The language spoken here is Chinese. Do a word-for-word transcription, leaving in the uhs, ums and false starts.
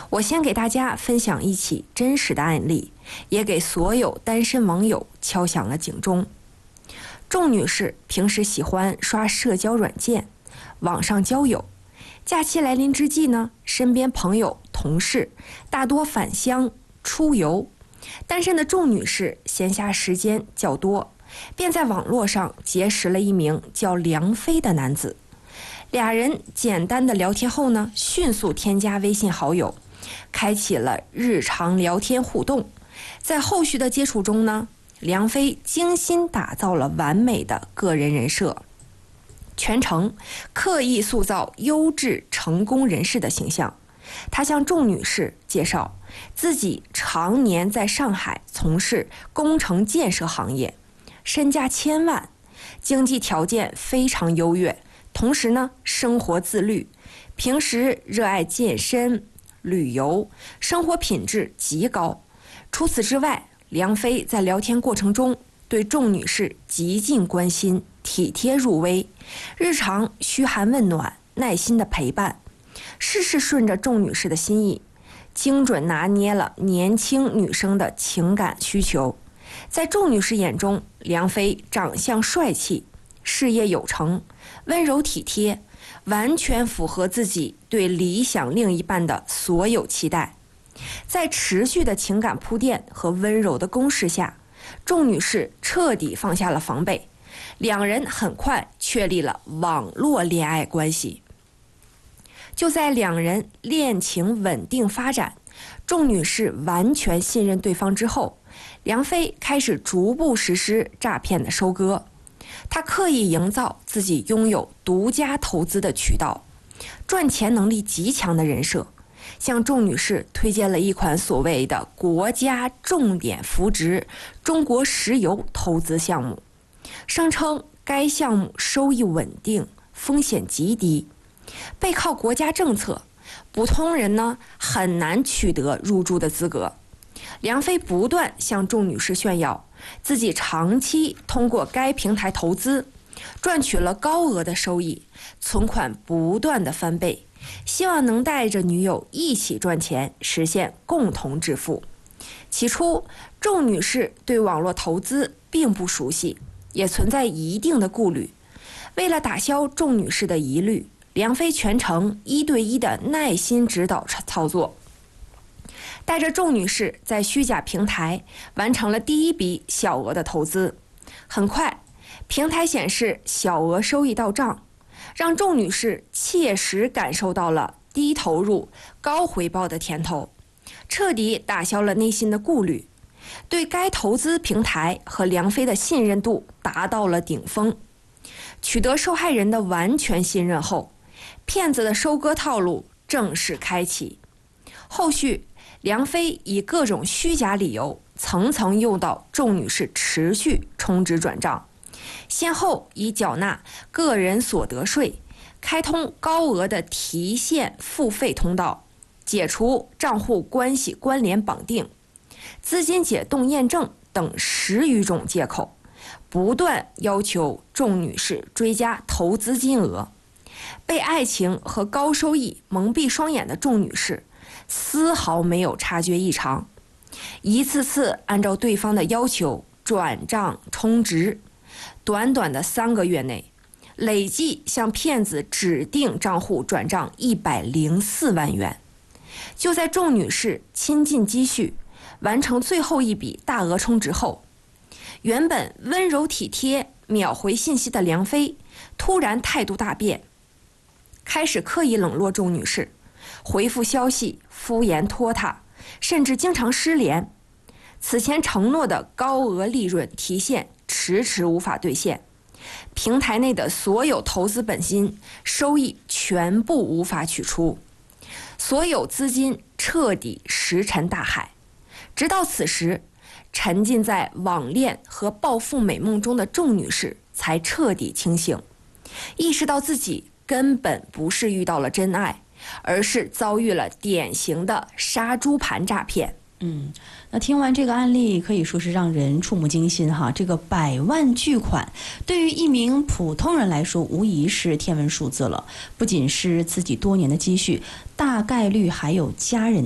我先给大家分享一起真实的案例，也给所有单身网友敲响了警钟。仲女士平时喜欢刷社交软件，网上交友。假期来临之际呢，身边朋友、同事大多返乡出游。单身的仲女士闲暇时间较多，便在网络上结识了一名叫梁飞的男子。俩人简单的聊天后呢，迅速添加微信好友，开启了日常聊天互动。在后续的接触中呢，梁飞精心打造了完美的个人人设，全程刻意塑造优质成功人士的形象。他向仲女士介绍自己常年在上海从事工程建设行业，身价千万，经济条件非常优越，同时呢，生活自律，平时热爱健身、旅游，生活品质极高。除此之外，梁飞在聊天过程中对仲女士极尽关心，体贴入微，日常嘘寒问暖，耐心的陪伴，事事顺着仲女士的心意，精准拿捏了年轻女生的情感需求。在仲女士眼中，梁飞长相帅气，事业有成，温柔体贴，完全符合自己对理想另一半的所有期待。在持续的情感铺垫和温柔的攻势下，仲女士彻底放下了防备，两人很快确立了网络恋爱关系。就在两人恋情稳定发展，仲女士完全信任对方之后，梁飞开始逐步实施诈骗的收割。他刻意营造自己拥有独家投资的渠道，赚钱能力极强的人设，向仲女士推荐了一款所谓的国家重点扶植中国石油投资项目，声称该项目收益稳定，风险极低。背靠国家政策，普通人呢很难取得入驻的资格。梁飞不断向仲女士炫耀自己长期通过该平台投资，赚取了高额的收益，存款不断的翻倍，希望能带着女友一起赚钱，实现共同致富。起初，仲女士对网络投资并不熟悉，也存在一定的顾虑。为了打消仲女士的疑虑，梁飞全程一对一的耐心指导操作，带着仲女士在虚假平台完成了第一笔小额的投资。很快，平台显示小额收益到账，让仲女士切实感受到了低投入高回报的甜头，彻底打消了内心的顾虑，对该投资平台和梁飞的信任度达到了顶峰。取得受害人的完全信任后，骗子的收割套路正式开启。后续，梁飞以各种虚假理由层层诱导仲女士持续充值转账，先后以缴纳个人所得税、开通高额的提现付费通道、解除账户关系关联绑定、资金解冻验证等十余种借口，不断要求仲女士追加投资金额。被爱情和高收益蒙蔽双眼的仲女士丝毫没有察觉异常，一次次按照对方的要求转账充值，短短的三个月内，累计向骗子指定账户转账一百零四万元。就在仲女士倾尽积蓄完成最后一笔大额充值后，原本温柔体贴、秒回信息的梁飞突然态度大变，开始刻意冷落仲女士，回复消息敷衍拖沓，甚至经常失联。此前承诺的高额利润提现迟迟无法兑现，平台内的所有投资本金收益全部无法取出，所有资金彻底石沉大海。直到此时，沉浸在网恋和暴富美梦中的仲女士才彻底清醒，意识到自己根本不是遇到了真爱，而是遭遇了典型的杀猪盘诈骗。 嗯，那听完这个案例，可以说是让人触目惊心哈。这个百万巨款对于一名普通人来说，无疑是天文数字了。不仅是自己多年的积蓄，大概率还有家人